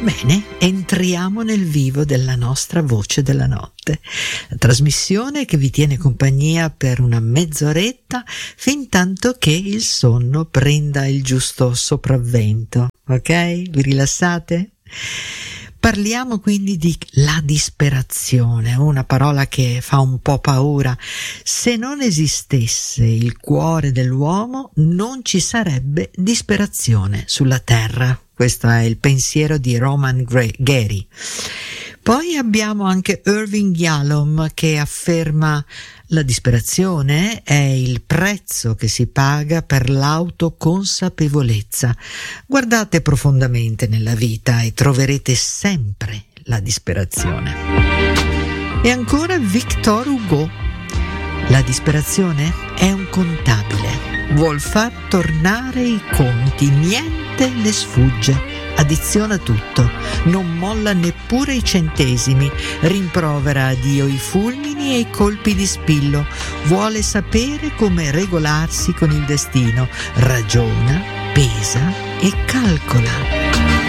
Bene, entriamo nel vivo della nostra Voce della Notte, la trasmissione che vi tiene compagnia per una mezz'oretta fin tanto che il sonno prenda il giusto sopravvento, ok? Vi rilassate? Parliamo quindi di la disperazione, una parola che fa un po' paura. Se non esistesse il cuore dell'uomo, non ci sarebbe disperazione sulla terra. Questo è il pensiero di Roman Gary. Poi abbiamo anche Irving Yalom che afferma: la disperazione è il prezzo che si paga per l'autoconsapevolezza. Guardate profondamente nella vita e troverete sempre la disperazione. E ancora Victor Hugo: la disperazione è un contabile. Vuol far tornare i conti, niente le sfugge. Addiziona tutto, non molla neppure i centesimi, rimprovera a Dio i fulmini e i colpi di spillo, vuole sapere come regolarsi con il destino, ragiona, pesa e calcola.